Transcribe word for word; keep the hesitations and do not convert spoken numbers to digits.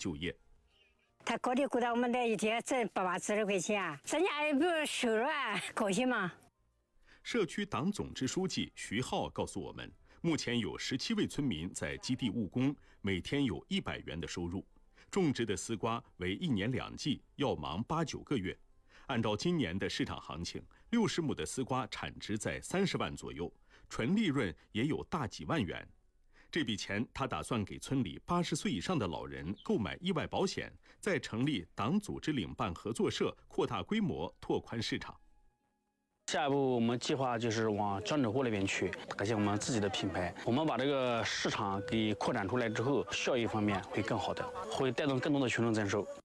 就业。 他高低鼓捣我们的一天挣八八十二块钱，咱家也不是收入啊，高兴吗？ 社区党总支书记徐浩告诉我们，目前有十七位村民在基地务工，每天有一百元的收入。种植的丝瓜为一年两季，要忙八九个月。按照今年的市场行情，六十亩的丝瓜产值在三十万左右，纯利润也有大几万元。这笔钱，他打算给村里八十岁以上的老人购买意外保险，再成立党组织领办合作社，扩大规模，拓宽市场。 下一步我们计划就是往江浙沪那边去，打建我们自己的品牌。我们把这个市场给扩展出来之后，效益方面会更好的，会带动更多的群众增收。